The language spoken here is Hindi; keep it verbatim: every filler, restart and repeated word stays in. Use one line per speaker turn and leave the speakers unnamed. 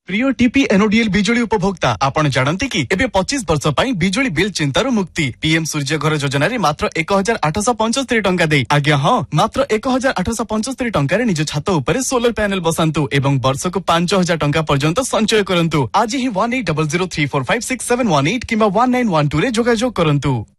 प्रिय टीपी एनओडीएल बिजुली उपभोक्ता आपण जानते कि एबे पच्चीस वर्ष पई बिजुली बिल चिंतार मुक्ति पीएम सूर्य घर योजना रे मात्र एक हजार आठश पंचस्तरी टंका दे आज्ञा हाँ मात्र एक हजार आठश पंचस्तरी टंका निज छात उपरे सोलर पैनल बसांतु एवं वर्ष को पांच हजार टंका पर्यंत संचय करंतु आज ही one eight double zero three four five six seven one eight किंबा वन नाइन वन टू रे जोगाजोग करंतु।